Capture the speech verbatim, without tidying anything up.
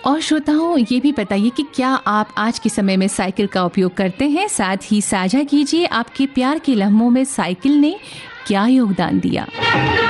और श्रोताओं, ये भी बताइए कि क्या आप आज के समय में साइकिल का उपयोग करते हैं। साथ ही साझा कीजिए आपके प्यार के लम्हों में साइकिल ने क्या योगदान दिया।